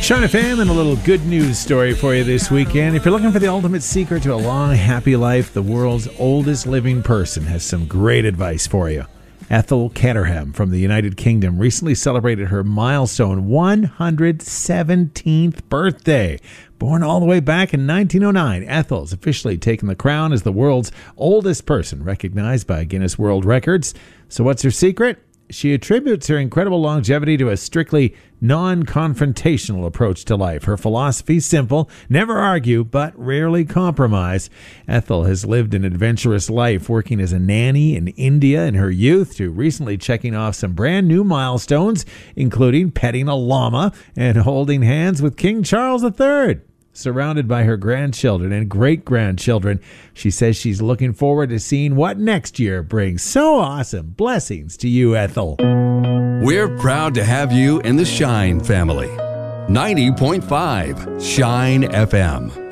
Shine FM and a little good news story for you this weekend. If you're looking for the ultimate secret to a long, happy life, the world's oldest living person has some great advice for you. Ethel Caterham from the United Kingdom recently celebrated her milestone 117th birthday. Born all the way back in 1909, Ethel's officially taken the crown as the world's oldest person, recognized by Guinness World Records. So what's her secret? She attributes her incredible longevity to a strictly non-confrontational approach to life. Her philosophy is simple: never argue, but rarely compromise. Ethel has lived an adventurous life, working as a nanny in India in her youth to recently checking off some brand new milestones, including petting a llama and holding hands with King Charles III. Surrounded by her grandchildren and great-grandchildren, she says she's looking forward to seeing what next year brings. So awesome. Blessings to you, Ethel. We're proud to have you in the Shine family. 90.5 Shine FM.